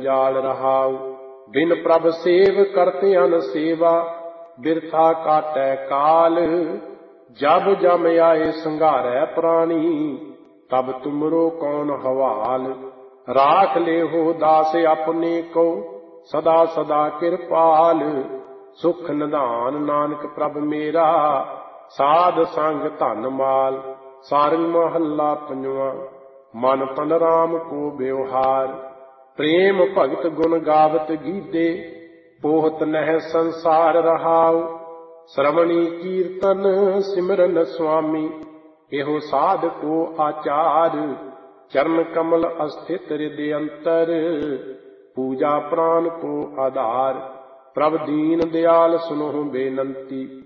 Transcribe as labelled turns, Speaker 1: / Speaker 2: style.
Speaker 1: जंजाल रहाऊ। बिन प्रभ सेव करते अन सेवा, बिरथा काटै काल। जब जम आए संघारै प्राणी, तब तुमरो कौन हवाल। राख ले हो दास अपने को, सदा सदा कृपाल। सुख निधान नानक प्रभ मेरा, साध संग धन माल। सारंग महला पंजवा। मन तन राम को व्यवहार, प्रेम भगत गुण गावत गीते। पोहत नह संसार रहाऊ, श्रवणी कीर्तन सिमरन स्वामी। एहो साध को आचार, चरण कमल अस्थित हृदय अंतर। पूजा प्राण को आधार, प्रभ दीन दयाल सुनो बेनंती।